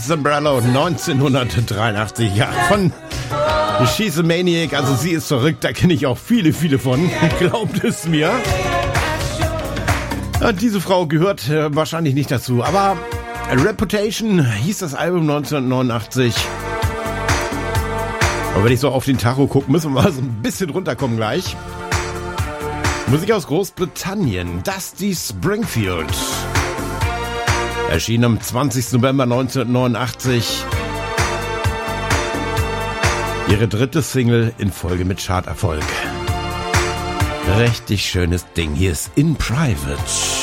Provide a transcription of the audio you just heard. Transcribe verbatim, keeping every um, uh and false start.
Miss Umbrella neunzehnhundertdreiundachtzig. Ja, von She's a Maniac, also sie ist verrückt, da kenne ich auch viele, viele von. Glaubt es mir. Ja, diese Frau gehört äh, wahrscheinlich nicht dazu, aber Reputation hieß das Album neunzehnhundertneunundachtzig. Aber wenn ich so auf den Tacho gucke, müssen wir mal so ein bisschen runterkommen gleich. Musik aus Großbritannien, Dusty Springfield. Erschien am zwanzigsten November neunzehnhundertneunundachtzig. Ihre dritte Single in Folge mit Charterfolg. Richtig schönes Ding. Hier ist In Private.